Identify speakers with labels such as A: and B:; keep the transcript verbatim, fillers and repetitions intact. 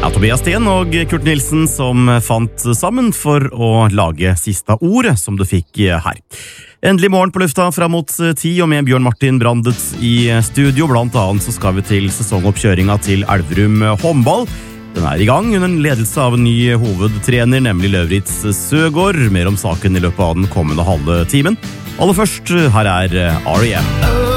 A: Ja, Tobias Sten og Kurt Nilsen som fant sammen for å lage sista ord som du fikk her. Endelig morgen på lufta frem mot ti, og med Bjørn Martin Brandet i studio. Blant annet så skal vi til sesongoppkjøringa til Elverum håndball. Den er i gang under ledelse av en ny hovedtrener, nemlig Lauritz Søgaard. Mer om saken i løpet av den kommende halve timen. Aller først, her er R E M.